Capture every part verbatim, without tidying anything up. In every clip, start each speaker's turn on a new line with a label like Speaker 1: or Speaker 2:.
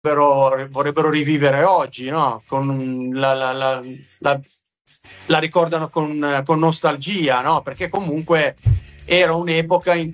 Speaker 1: vorrebbero, vorrebbero rivivere oggi, no? Con la, la, la, la, la ricordano con, con nostalgia, no? Perché comunque era un'epoca in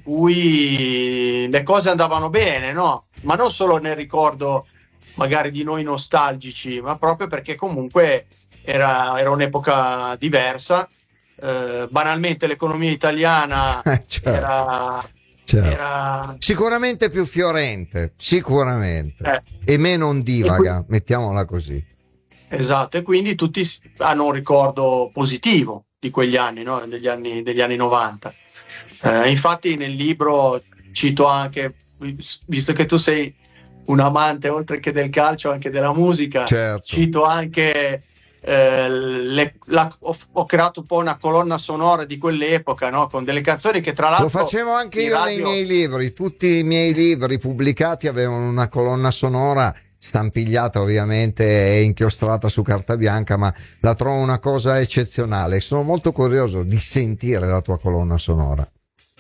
Speaker 1: cui le cose andavano bene, no? Ma non solo nel ricordo magari di noi nostalgici, ma proprio perché comunque era, era un'epoca diversa. Eh, banalmente l'economia italiana
Speaker 2: certo,
Speaker 1: era,
Speaker 2: certo.
Speaker 1: era
Speaker 2: sicuramente più fiorente, sicuramente,
Speaker 1: eh,
Speaker 2: e meno ondivaga,
Speaker 1: qui,
Speaker 2: mettiamola così.
Speaker 1: esatto, e quindi tutti hanno un ricordo positivo di quegli anni, no? degli anni, degli anni novanta. Eh, infatti nel libro cito anche, visto che tu sei un amante oltre che del calcio anche della musica,
Speaker 2: Certo.
Speaker 1: cito anche eh, le, la, ho, ho creato un po' una colonna sonora di quell'epoca, no? Con delle canzoni che tra l'altro
Speaker 2: lo facevo anche io
Speaker 1: radio...
Speaker 2: nei miei libri, tutti i miei libri pubblicati avevano una colonna sonora stampigliata ovviamente e inchiostrata su carta bianca, ma la trovo una cosa eccezionale. Sono molto curioso di sentire la tua colonna sonora.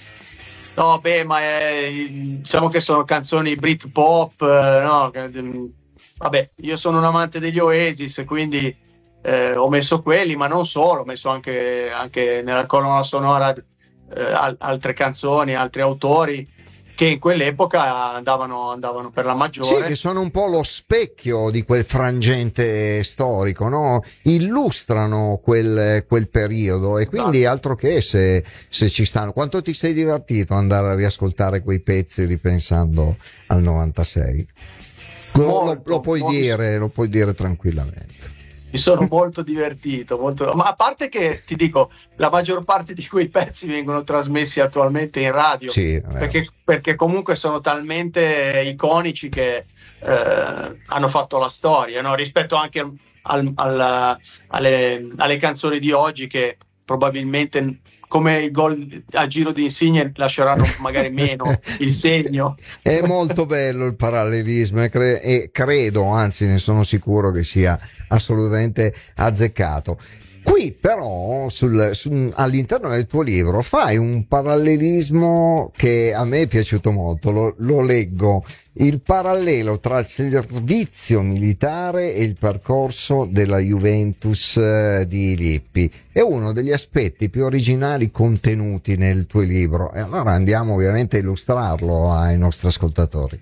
Speaker 1: No, beh, ma è, diciamo che sono canzoni Britpop, eh, no? Vabbè, io sono un amante degli Oasis, quindi eh, ho messo quelli, ma non solo, ho messo anche, anche nella colonna sonora eh, altre canzoni, altri autori che in quell'epoca andavano, andavano per la maggiore.
Speaker 2: Sì, che sono un po' lo specchio di quel frangente storico, no? Illustrano quel, quel periodo, e quindi altro che se, se ci stanno. Quanto ti sei divertito ad andare a riascoltare quei pezzi ripensando al novantasei? Lo, lo, lo puoi
Speaker 1: molto.
Speaker 2: dire, lo puoi dire tranquillamente.
Speaker 1: Mi sono molto divertito, molto... ma a parte che ti dico, la maggior parte di quei pezzi vengono trasmessi attualmente in radio,
Speaker 2: sì,
Speaker 1: perché, perché comunque sono talmente iconici che eh, hanno fatto la storia, no? Rispetto anche al, al, al, alle, alle canzoni di oggi che probabilmente come i gol a giro di Insigne lasceranno magari meno il segno.
Speaker 2: È molto bello il parallelismo e, cre- e credo, anzi ne sono sicuro che sia assolutamente azzeccato. Qui però sul, su, all'interno del tuo libro fai un parallelismo che a me è piaciuto molto, lo, lo leggo, il parallelo tra il servizio militare e il percorso della Juventus eh, di Lippi. È uno degli aspetti più originali contenuti nel tuo libro, e allora andiamo ovviamente a illustrarlo ai nostri ascoltatori.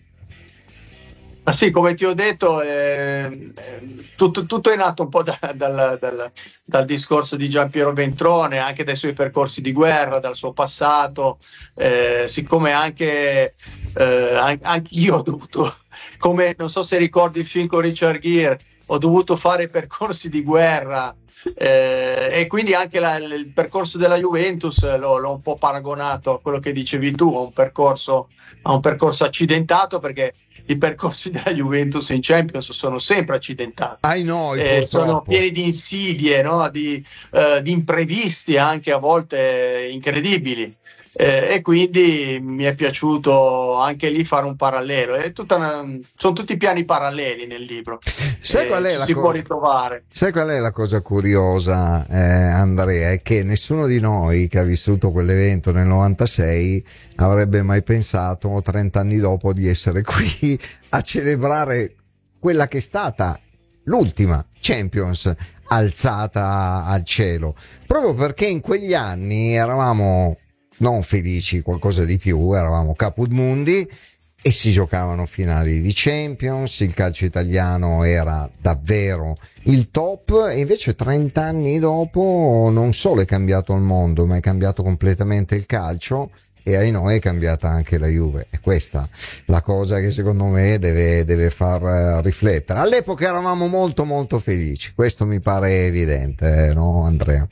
Speaker 1: Ma sì, come ti ho detto, eh, tutto, tutto è nato un po' da, dal, dal, dal discorso di Giampiero Ventrone, anche dai suoi percorsi di guerra, dal suo passato, eh, siccome anche, eh, anche io ho dovuto, come non so se ricordi il film con Richard Gere, ho dovuto fare percorsi di guerra, eh, e quindi anche la, il percorso della Juventus l'ho, l'ho un po' paragonato a quello che dicevi tu, a un percorso, a un percorso accidentato, perché i percorsi della Juventus in Champions sono sempre accidentati,
Speaker 2: ai noi,
Speaker 1: eh, sono pieni di insidie, no? di, eh, di imprevisti anche a volte incredibili, eh, e quindi mi è piaciuto anche lì fare un parallelo. È tutta una, sono tutti piani paralleli nel libro,
Speaker 2: sai
Speaker 1: eh,
Speaker 2: qual è
Speaker 1: ci
Speaker 2: la
Speaker 1: si
Speaker 2: co-
Speaker 1: può ritrovare.
Speaker 2: Sai qual è la cosa curiosa, eh, Andrea? È che nessuno di noi che ha vissuto quell'evento nel novantasei avrebbe mai pensato trenta anni dopo di essere qui a celebrare quella che è stata l'ultima Champions alzata al cielo, proprio perché in quegli anni eravamo non felici, qualcosa di più, eravamo caput mundi e si giocavano finali di Champions, il calcio italiano era davvero il top, e invece trenta anni dopo non solo è cambiato il mondo, ma è cambiato completamente il calcio, e ai noi è cambiata anche la Juve. E questa la cosa che secondo me deve, deve far riflettere. All'epoca eravamo molto molto felici, questo mi pare evidente, no Andrea?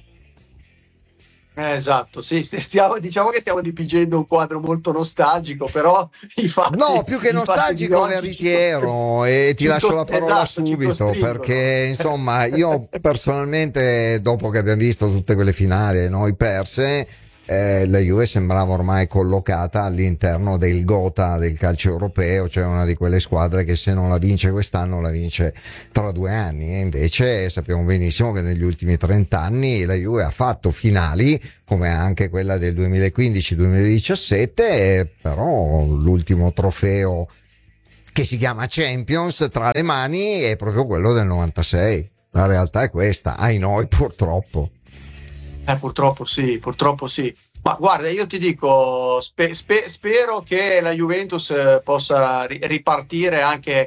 Speaker 1: Eh, esatto, sì, stiamo, diciamo che stiamo dipingendo un quadro molto nostalgico, però i fatti,
Speaker 2: No, più che
Speaker 1: i fatti di
Speaker 2: nostalgico,
Speaker 1: oggi
Speaker 2: veritiero, e ti
Speaker 1: ci
Speaker 2: lascio
Speaker 1: cos-
Speaker 2: la parola
Speaker 1: esatto, ci
Speaker 2: subito,
Speaker 1: costringono.
Speaker 2: perché insomma io personalmente, dopo che abbiamo visto tutte quelle finali e noi perse, eh, la Juve sembrava ormai collocata all'interno del gotha del calcio europeo, cioè una di quelle squadre che se non la vince quest'anno la vince tra due anni, e invece sappiamo benissimo che negli ultimi trenta anni la Juve ha fatto finali come anche quella del duemilaquindici duemiladiciassette, però l'ultimo trofeo che si chiama Champions tra le mani è proprio quello del novantasei. La realtà è questa, ai noi purtroppo.
Speaker 1: Eh, purtroppo sì, purtroppo sì. Ma guarda, io ti dico, spe- spe- spero che la Juventus eh, possa ri- ripartire anche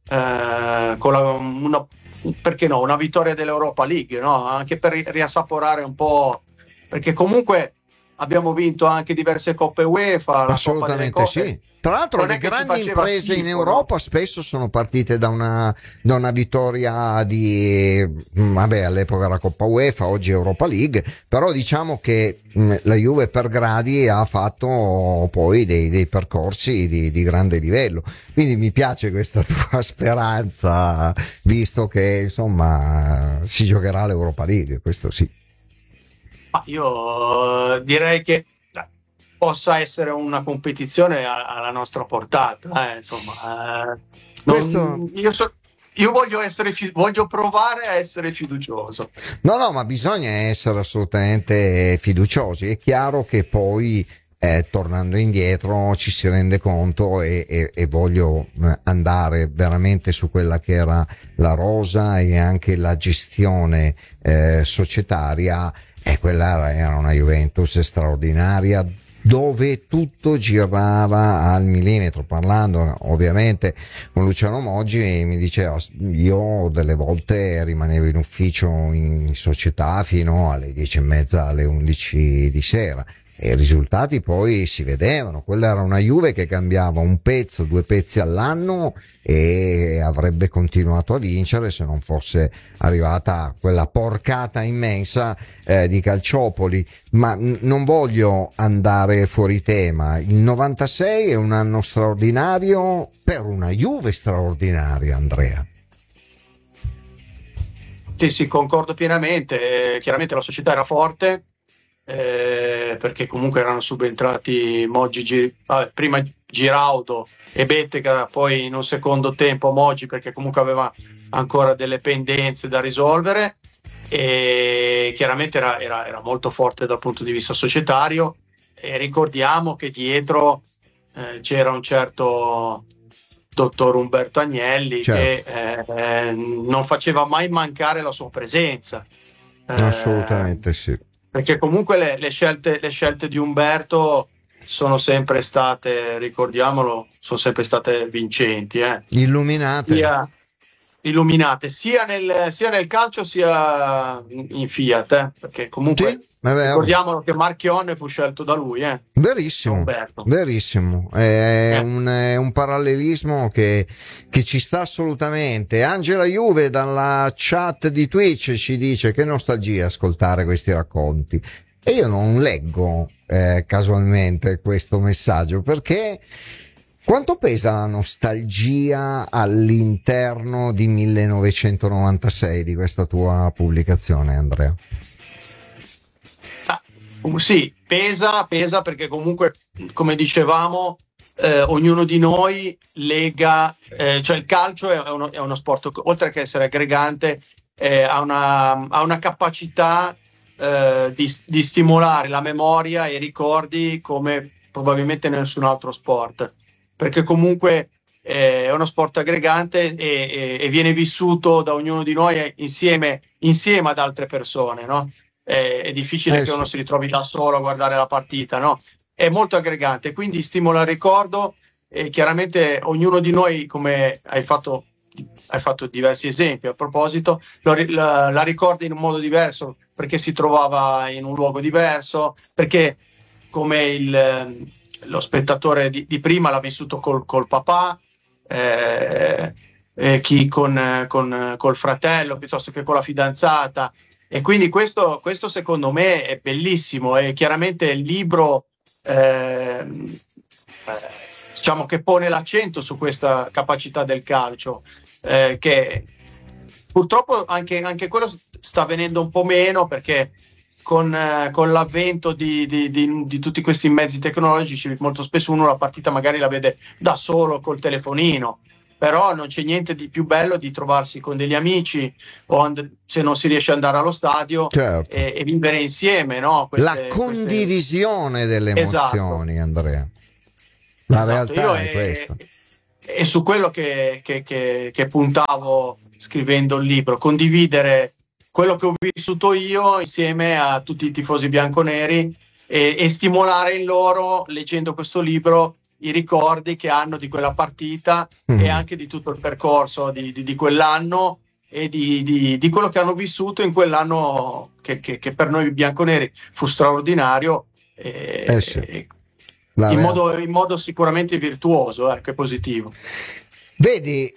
Speaker 1: eh, con la, una, perché no, una vittoria dell'Europa League, no? Anche per ri- riassaporare un po', perché comunque abbiamo vinto anche diverse coppe UEFA, la Coppa delle
Speaker 2: Assolutamente
Speaker 1: Coppe.
Speaker 2: sì. Tra l'altro
Speaker 1: Non
Speaker 2: le
Speaker 1: è che ci
Speaker 2: grandi
Speaker 1: faceva
Speaker 2: imprese in
Speaker 1: schifo,
Speaker 2: Europa
Speaker 1: no?
Speaker 2: spesso sono partite da una, da una vittoria di, vabbè, all'epoca era Coppa UEFA, oggi Europa League, però diciamo che mh, la Juve per gradi ha fatto poi dei, dei percorsi di, di grande livello. Quindi mi piace questa tua speranza, visto che insomma si giocherà l'Europa League, questo sì.
Speaker 1: Ma io eh, direi che eh, possa essere una competizione a- alla nostra portata, eh, insomma, eh,
Speaker 2: Questo
Speaker 1: non- io, so- io voglio essere fi- voglio provare a essere fiducioso.
Speaker 2: No, no, ma bisogna essere assolutamente fiduciosi. È chiaro che poi, eh, tornando indietro, ci si rende conto e, e- e voglio eh, andare veramente su quella che era la rosa e anche la gestione eh, societaria. E quella era, era una Juventus straordinaria, dove tutto girava al millimetro. Parlando ovviamente con Luciano Moggi, mi diceva, io delle volte rimanevo in ufficio in società fino alle dieci e mezza, alle undici di sera, e i risultati poi si vedevano. Quella era una Juve che cambiava un pezzo, due pezzi all'anno, e avrebbe continuato a vincere se non fosse arrivata quella porcata immensa eh, di Calciopoli. Ma n- non voglio andare fuori tema. Il novantasei è un anno straordinario per una Juve straordinaria, Andrea.
Speaker 1: Sì, sì, concordo pienamente. Eh, chiaramente la società era forte, eh, perché comunque erano subentrati Moggi, Gi- vabbè, prima Giraudo e Bettega, poi in un secondo tempo Moggi, perché comunque aveva ancora delle pendenze da risolvere, e chiaramente era, era- era molto forte dal punto di vista societario. E ricordiamo che dietro eh, c'era un certo dottor Umberto Agnelli che
Speaker 2: Certo,
Speaker 1: eh, non faceva mai mancare la sua presenza. Eh,
Speaker 2: assolutamente sì.
Speaker 1: perché comunque le, le scelte, le scelte di Umberto sono sempre state, ricordiamolo, sono sempre state vincenti, eh.
Speaker 2: Illuminate.
Speaker 1: Sia illuminate sia nel, sia nel calcio sia in, in Fiat, eh. Perché comunque
Speaker 2: Sì, vabbè, vabbè.
Speaker 1: ricordiamolo che Marchionne fu scelto da lui, eh, da
Speaker 2: Verissimo,
Speaker 1: Umberto.
Speaker 2: verissimo, è
Speaker 1: Eh.
Speaker 2: un, è un parallelismo che, che ci sta assolutamente. Angela Juve dalla chat di Twitch ci dice: che nostalgia ascoltare questi racconti. E io non leggo eh, casualmente questo messaggio, perché quanto pesa la nostalgia all'interno di millenovecentonovantasei, di questa tua pubblicazione, Andrea?
Speaker 1: Ah, sì, pesa, pesa perché comunque, come dicevamo, eh, ognuno di noi lega, eh, cioè il calcio è uno, è uno sport, oltre che essere aggregante, eh, ha, una, ha una capacità eh, di, di stimolare la memoria e i ricordi come probabilmente nessun altro sport, perché comunque eh, è uno sport aggregante e, e, e viene vissuto da ognuno di noi insieme, insieme ad altre persone, no? È, è difficile
Speaker 2: Eh
Speaker 1: che uno
Speaker 2: sì.
Speaker 1: si ritrovi da solo a guardare la partita, no? È molto aggregante, quindi stimola il ricordo, e chiaramente ognuno di noi, come hai fatto, hai fatto diversi esempi a proposito, lo, la, la ricorda in un modo diverso, perché si trovava in un luogo diverso, perché come il, lo spettatore di, di prima l'ha vissuto col, col papà, eh, eh, chi con, con col fratello, piuttosto che con la fidanzata. E quindi questo, questo secondo me è bellissimo, e chiaramente il libro eh, eh, diciamo che pone l'accento su questa capacità del calcio, eh, che purtroppo anche, anche quello sta venendo un po' meno, perché con, eh, con l'avvento di, di, di, di tutti questi mezzi tecnologici molto spesso uno la partita magari la vede da solo col telefonino, però non c'è niente di più bello di trovarsi con degli amici, o and- se non si riesce ad andare allo stadio,
Speaker 2: Certo.
Speaker 1: e, e vivere insieme, no?
Speaker 2: La
Speaker 1: Queste, queste...
Speaker 2: condivisione delle
Speaker 1: Esatto,
Speaker 2: emozioni, Andrea. La
Speaker 1: esatto.
Speaker 2: realtà
Speaker 1: Io
Speaker 2: è
Speaker 1: e,
Speaker 2: questa.
Speaker 1: è su quello che, che, che, che puntavo scrivendo il libro, condividere quello che ho vissuto io insieme a tutti i tifosi bianconeri e, e stimolare in loro, leggendo questo libro, i ricordi che hanno di quella partita mm. e anche di tutto il percorso di, di, di quell'anno e di, di, di quello che hanno vissuto in quell'anno che, che, che per noi bianconeri fu straordinario e,
Speaker 2: eh sì.
Speaker 1: e in, modo, in modo sicuramente virtuoso, ecco, è positivo.
Speaker 2: Vedi,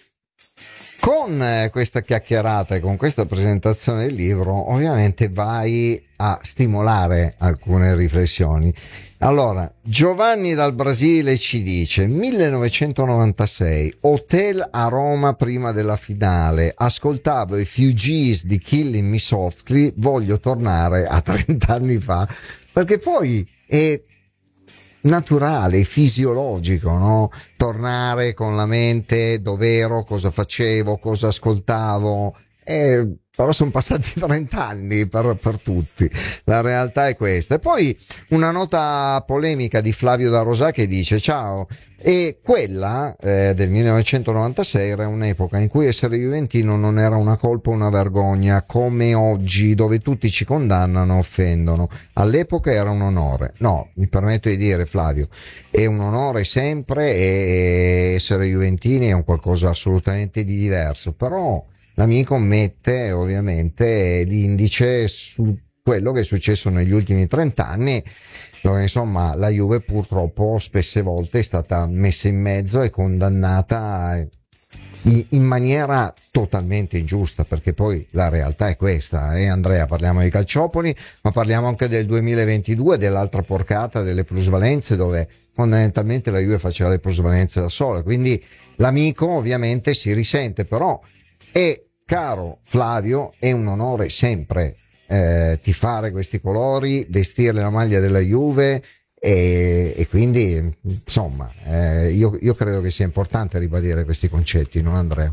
Speaker 2: con questa chiacchierata e con questa presentazione del libro ovviamente vai a stimolare alcune riflessioni. Allora, Giovanni dal Brasile ci dice: millenovecentonovantasei, hotel a Roma prima della finale, ascoltavo i Fugees di Killing Me Softly, voglio tornare a trenta anni fa, perché poi è naturale, fisiologico, no? Tornare con la mente dov'ero, cosa facevo, cosa ascoltavo, eh, però sono passati trent'anni per, per tutti, la realtà è questa. E poi una nota polemica di Flavio da Rosà che dice: ciao, e quella eh, del millenovecentonovantasei era un'epoca in cui essere juventino non era una colpa o una vergogna come oggi, dove tutti ci condannano, offendono. All'epoca era un onore. No, mi permetto di dire, Flavio, è un onore sempre, e essere juventini è un qualcosa assolutamente di diverso, però l'amico mette ovviamente l'indice su quello che è successo negli ultimi trent'anni, dove insomma la Juve purtroppo spesse volte è stata messa in mezzo e condannata in, in maniera totalmente ingiusta, perché poi la realtà è questa. E eh, Andrea, parliamo di calciopoli, ma parliamo anche del duemilaventidue, dell'altra porcata delle plusvalenze, dove fondamentalmente la Juve faceva le plusvalenze da sola, quindi l'amico ovviamente si risente, però è, caro Flavio, è un onore sempre eh, tifare questi colori, vestire la maglia della Juve, e, e quindi insomma eh, io, io credo che sia importante ribadire questi concetti, no Andrea?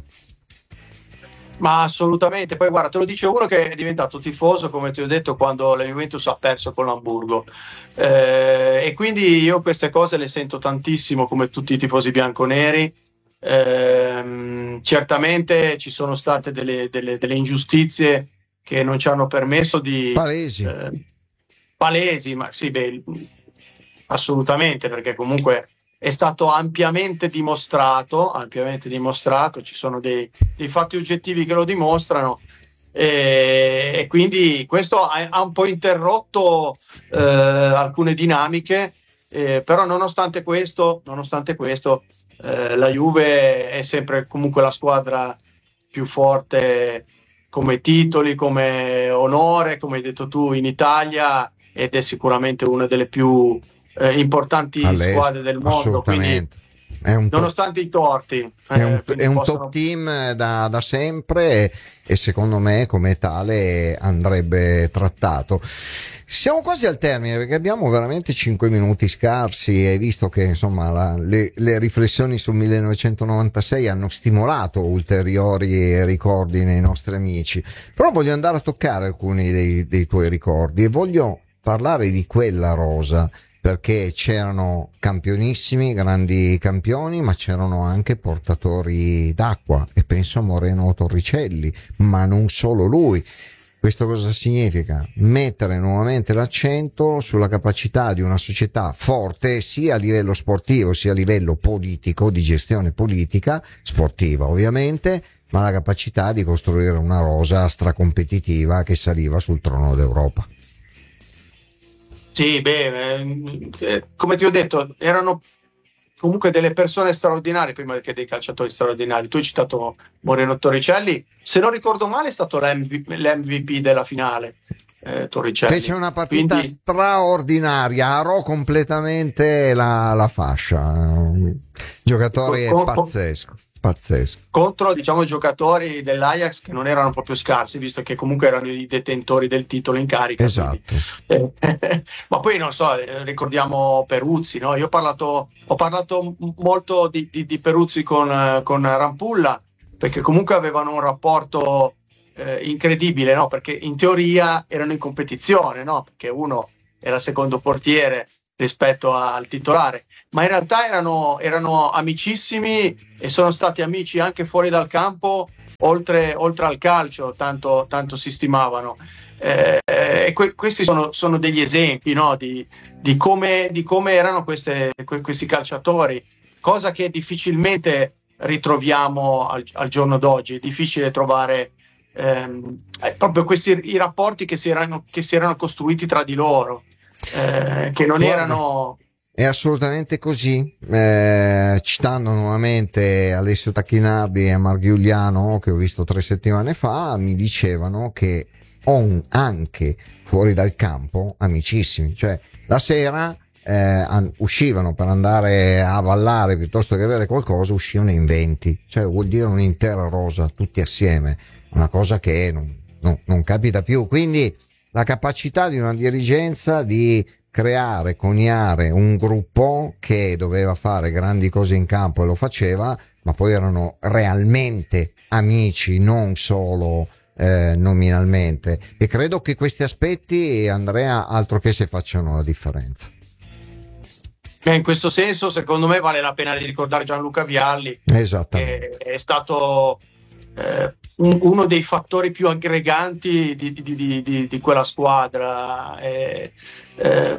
Speaker 1: Ma assolutamente, poi guarda, te lo dice uno che è diventato tifoso, come ti ho detto, quando la Juventus ha perso con l'Hamburgo, eh, e quindi io queste cose le sento tantissimo, come tutti i tifosi bianconeri. Eh, certamente ci sono state delle, delle, delle ingiustizie che non ci hanno permesso di
Speaker 2: palesi,
Speaker 1: eh, palesi ma sì, beh, assolutamente, perché comunque è stato ampiamente dimostrato, ampiamente dimostrato, ci sono dei, dei fatti oggettivi che lo dimostrano, e, e quindi questo ha, ha un po' interrotto eh, alcune dinamiche, eh, però nonostante questo, nonostante questo Eh, la Juve è sempre comunque la squadra più forte come titoli, come onore, come hai detto tu, in Italia, ed è sicuramente una delle più eh, importanti
Speaker 2: All'est,
Speaker 1: squadre del mondo, quindi
Speaker 2: è un
Speaker 1: nonostante
Speaker 2: top,
Speaker 1: i torti
Speaker 2: è un,
Speaker 1: eh,
Speaker 2: è un
Speaker 1: possono...
Speaker 2: top team da, da sempre, e, e secondo me come tale andrebbe trattato. Siamo quasi al termine, perché abbiamo veramente cinque minuti scarsi, e visto che insomma la, le, le riflessioni sul millenovecentonovantasei hanno stimolato ulteriori ricordi nei nostri amici, però voglio andare a toccare alcuni dei, dei tuoi ricordi, e voglio parlare di quella rosa, perché c'erano campionissimi, grandi campioni, ma c'erano anche portatori d'acqua, e penso a Moreno Torricelli, ma non solo lui. Questo cosa significa? Mettere nuovamente l'accento sulla capacità di una società forte, sia a livello sportivo sia a livello politico, di gestione politica, sportiva ovviamente, ma la capacità di costruire una rosa stracompetitiva che saliva sul trono d'Europa.
Speaker 1: Sì, beh, eh, come ti ho detto, erano comunque delle persone straordinarie prima che dei calciatori straordinari. Tu hai citato Moreno Torricelli, se non ricordo male è stato l'M V P, l'M V P della finale, eh, Torricelli.
Speaker 2: Fece una partita
Speaker 1: Quindi...
Speaker 2: straordinaria, arò completamente la, la fascia, giocatore con, con, pazzesco. Pazzesco.
Speaker 1: Contro, diciamo, giocatori dell'Ajax che non erano proprio scarsi, visto che comunque erano i detentori del titolo in carica.
Speaker 2: Esatto.
Speaker 1: Eh, ma poi non so, ricordiamo Peruzzi, no? Io ho parlato, ho parlato molto di, di, di Peruzzi con, con Rampulla, perché comunque avevano un rapporto eh, incredibile, no? Perché in teoria erano in competizione, no? Perché uno era secondo portiere rispetto al titolare, ma in realtà erano, erano amicissimi e sono stati amici anche fuori dal campo, oltre, oltre al calcio, tanto, tanto si stimavano. Eh, e que- questi sono, sono degli esempi, no, di, di, come, di come erano queste, que- questi calciatori, cosa che difficilmente ritroviamo al, al giorno d'oggi. È difficile trovare ehm, proprio questi i rapporti che si erano, che si erano costruiti tra di loro, eh, che non
Speaker 2: Guarda,
Speaker 1: erano...
Speaker 2: è assolutamente così. Eh, citando nuovamente Alessio Tacchinardi e Marghiuliano, che ho visto tre settimane fa, mi dicevano che on, anche fuori dal campo amicissimi, cioè la sera eh, an- uscivano per andare a ballare piuttosto che avere qualcosa, uscivano in venti, cioè vuol dire un'intera rosa tutti assieme, una cosa che non, non, non capita più. Quindi la capacità di una dirigenza di creare, coniare un gruppo che doveva fare grandi cose in campo e lo faceva, ma poi erano realmente amici, non solo eh, nominalmente. E credo che questi aspetti, Andrea, altro che se facciano la differenza.
Speaker 1: Beh, in questo senso, secondo me, vale la pena di ricordare Gianluca Vialli,
Speaker 2: Esattamente.
Speaker 1: che è stato eh, un, uno dei fattori più aggreganti di, di, di, di, di quella squadra. Eh, eh,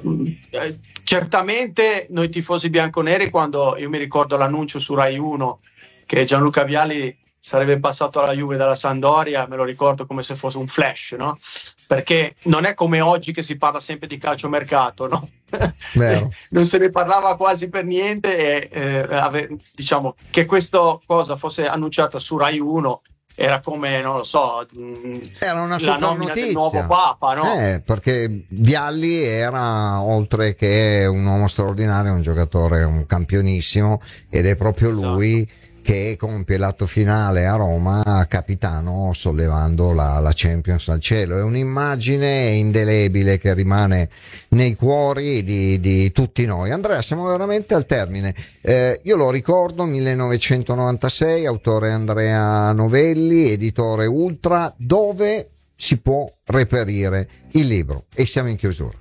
Speaker 1: certamente noi tifosi bianconeri, quando io mi ricordo l'annuncio su Rai uno che Gianluca Vialli sarebbe passato alla Juve dalla Sampdoria, me lo ricordo come se fosse un flash, no? Perché non è come oggi che si parla sempre di calciomercato, no?
Speaker 2: Vero.
Speaker 1: Non se ne parlava quasi per niente, e eh, ave, diciamo che questa cosa fosse annunciata su Rai uno era come, non lo so,
Speaker 2: era una
Speaker 1: la nomina
Speaker 2: notizia
Speaker 1: del nuovo Papa, no?
Speaker 2: Eh, perché Vialli era, oltre che un uomo straordinario, un giocatore, un campionissimo, ed è proprio lui, esatto, che compie l'atto finale a Roma, capitano, sollevando la, la Champions al cielo. È un'immagine indelebile che rimane nei cuori di, di tutti noi. Andrea, siamo veramente al termine. Eh, io lo ricordo, millenovecentonovantasei, autore Andrea Novelli, editore Ultra. Dove si può reperire il libro? E siamo in chiusura.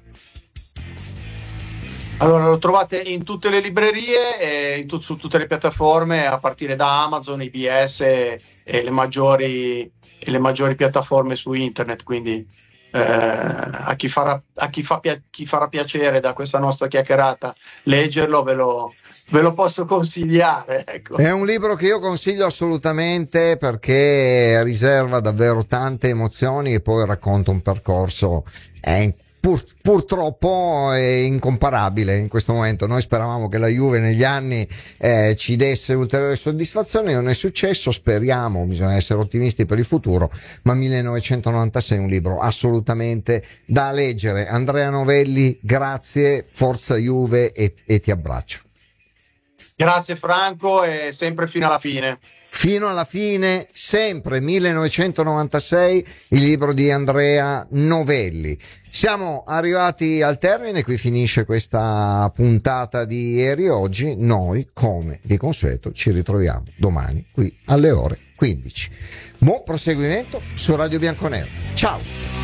Speaker 1: Allora, lo trovate in tutte le librerie e in tu- su tutte le piattaforme, a partire da Amazon, I B S e, e le maggiori, e le maggiori piattaforme su internet. Quindi eh, a, chi farà, a chi, fa, chi farà piacere da questa nostra chiacchierata leggerlo, ve lo, ve lo posso consigliare. Ecco.
Speaker 2: È un libro che io consiglio assolutamente, perché riserva davvero tante emozioni e poi racconta un percorso eh, Pur, purtroppo è incomparabile in questo momento. Noi speravamo che la Juve negli anni eh, ci desse ulteriori soddisfazioni, non è successo, speriamo, bisogna essere ottimisti per il futuro, ma millenovecentonovantasei è un libro assolutamente da leggere. Andrea Novelli, grazie, forza Juve, e, e ti abbraccio.
Speaker 1: Grazie Franco, e sempre fino alla fine.
Speaker 2: Fino alla fine, sempre millenovecentonovantasei, il libro di Andrea Novelli. Siamo arrivati al termine, qui finisce questa puntata di ieri. Oggi noi, come di consueto, ci ritroviamo domani qui alle ore quindici. Buon proseguimento su Radio Bianconero. Ciao!